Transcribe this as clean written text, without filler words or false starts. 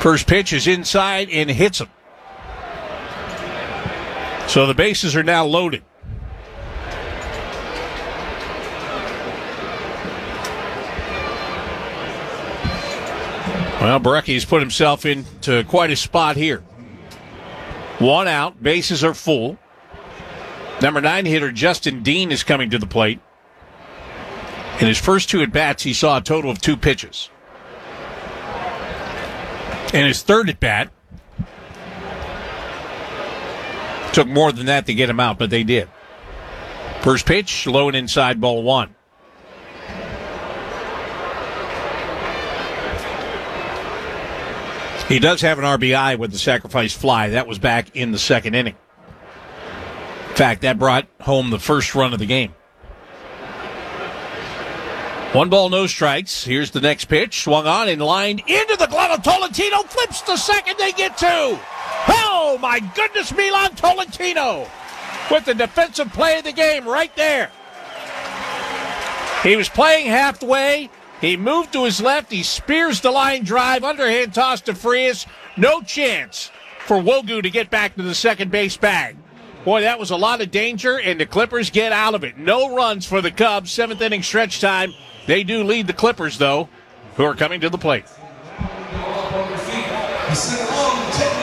First pitch is inside and hits him. So the bases are now loaded. Well, Borucki's put himself into quite a spot here. One out, bases are full. Number 9 hitter Justin Dean is coming to the plate. In his first 2 at-bats, he saw a total of 2 pitches. In his third at-bat, took more than that to get him out, but they did. First pitch, low and inside, ball 1. He does have an RBI with the sacrifice fly. That was back in the second inning. In fact, that brought home the first run of the game. 1 ball, no strikes. Here's the next pitch. Swung on and lined into the glove of Tolentino. Flips to second. They get 2. Oh, my goodness, Milan Tolentino with the defensive play of the game right there. He was playing halfway. He moved to his left. He spears the line drive. Underhand toss to Frias. No chance for Wogu to get back to the second base bag. Boy, that was a lot of danger, and the Clippers get out of it. No runs for the Cubs. 7th inning stretch time. They do lead the Clippers, though, who are coming to the plate.